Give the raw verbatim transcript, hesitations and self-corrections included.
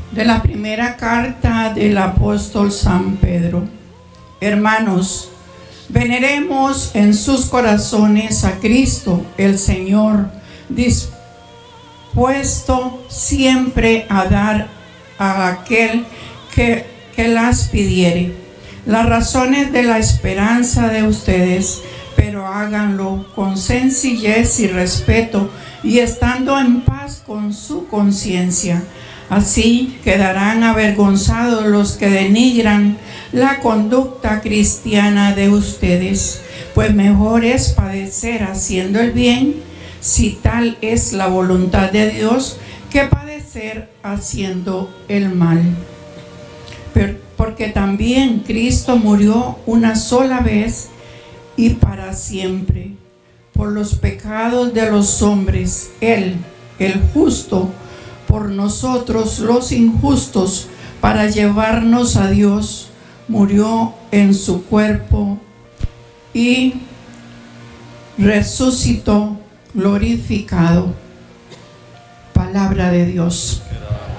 De la primera carta del apóstol San Pedro. Hermanos, veneremos en sus corazones a Cristo el Señor, dispuesto siempre a dar a aquel que, que las pidiere las razones de la esperanza de ustedes, pero háganlo con sencillez y respeto y estando en paz con su conciencia. Así quedarán avergonzados los que denigran la conducta cristiana de ustedes, pues mejor es padecer haciendo el bien, si tal es la voluntad de Dios, que padecer haciendo el mal. Porque también Cristo murió una sola vez y para siempre por los pecados de los hombres, Él, el justo, por nosotros los injustos, para llevarnos a Dios, murió en su cuerpo y resucitó glorificado. Palabra de Dios.